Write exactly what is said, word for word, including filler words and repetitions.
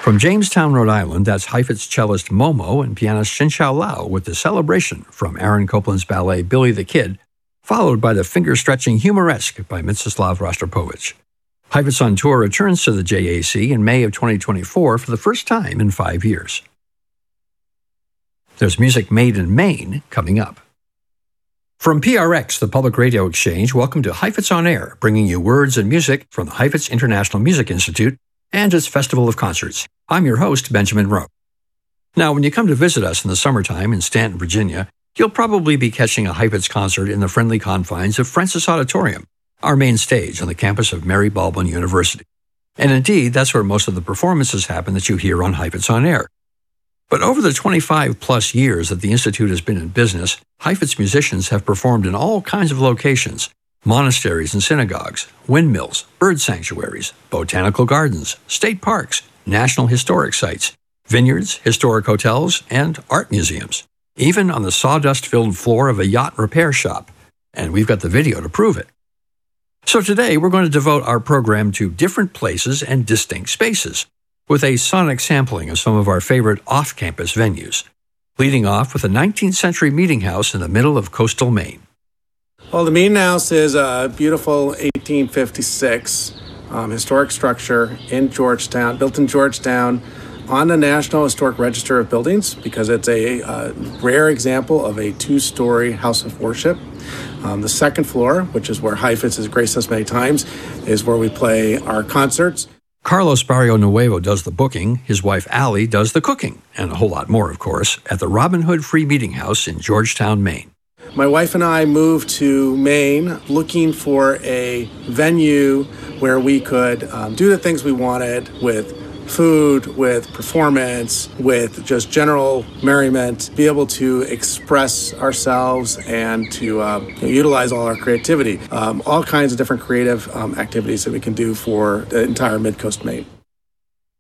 From Jamestown, Rhode Island, that's Heifetz cellist Momo and pianist Xin Lao with the Celebration from Aaron Copland's ballet Billy the Kid, followed by the finger-stretching Humoresque by Mstislav Rostropovich. Heifetz on Tour returns to the J A C in May of twenty twenty-four for the first time in five years. There's music made in Maine coming up. From P R X, the Public Radio Exchange, welcome to Heifetz on Air, bringing you words and music from the Heifetz International Music Institute and its Festival of Concerts. I'm your host, Benjamin Rowe. Now, when you come to visit us in the summertime in Stanton, Virginia, you'll probably be catching a Heifetz concert in the friendly confines of Francis Auditorium, our main stage on the campus of Mary Baldwin University. And indeed, that's where most of the performances happen that you hear on Heifetz on Air. But over the twenty-five plus years that the Institute has been in business, Heifetz musicians have performed in all kinds of locations: monasteries and synagogues, windmills, bird sanctuaries, botanical gardens, state parks, national historic sites, vineyards, historic hotels, and art museums, even on the sawdust-filled floor of a yacht repair shop. And we've got the video to prove it. So today, we're going to devote our program to different places and distinct spaces, with a sonic sampling of some of our favorite off-campus venues, leading off with a nineteenth century meeting house in the middle of coastal Maine. Well, the Meeting House is a beautiful eighteen fifty-six um, historic structure in Georgetown, built in Georgetown, on the National Historic Register of Buildings, because it's a uh, rare example of a two-story house of worship. Um, the second floor, which is where Heifetz has graced us many times, is where we play our concerts. Carlos Barrio Nuevo does the booking, his wife Allie does the cooking, and a whole lot more, of course, at the Robin Hood Free Meeting House in Georgetown, Maine. My wife and I moved to Maine looking for a venue where we could um, do the things we wanted with food, with performance, with just general merriment, be able to express ourselves and to uh, you know, utilize all our creativity. Um, all kinds of different creative um, activities that we can do for the entire Mid-Coast Maine.